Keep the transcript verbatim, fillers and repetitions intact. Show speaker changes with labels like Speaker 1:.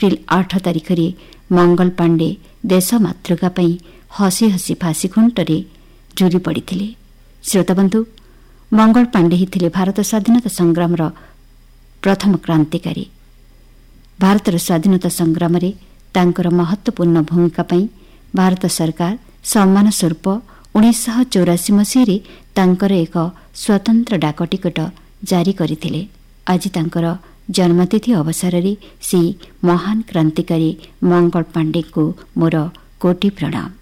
Speaker 1: April ଆଠ ତାରିଖରେ ମଙ୍ଗଳ ପାଣ୍ଡେ ଦେଶ ମାତୃକା ପାଇଁ ହସି ହସି ଫାଶୀ ଖୁଣ୍ଟରେ ଝୁଲି ପଡ଼ିଥିଲେ। ଶ୍ରୋତାବନ୍ଧୁ, ମଙ୍ଗଳ ପାଣ୍ଡେ ହିଁ ଥିଲେ ଭାରତ ସ୍ୱାଧୀନତା ସଂଗ୍ରାମର ପ୍ରଥମ କ୍ରାନ୍ତିକାରୀ। ଭାରତର ସ୍ୱାଧୀନତା ସଂଗ୍ରାମରେ ତାଙ୍କର ମହତ୍ୱପୂର୍ଣ୍ଣ ଭୂମିକା ପାଇଁ ଭାରତ ସରକାର ସମ୍ମାନ ସ୍ୱରୂପ ଉଣେଇଶହ ଚଉରାଶୀ ମସିହାରେ ତାଙ୍କର ଏକ ସ୍ୱତନ୍ତ୍ର ଡାକ ଟିକଟ ଜାରି କରିଥିଲେ। ଆଜି ତାଙ୍କର ଜନ୍ମତିଥି ଅବସରରେ ସେହି ମହାନ କ୍ରାନ୍ତିକାରୀ ମଙ୍ଗଳ ପାଣ୍ଡେଙ୍କୁ ମୋର କୋଟି ପ୍ରଣାମ।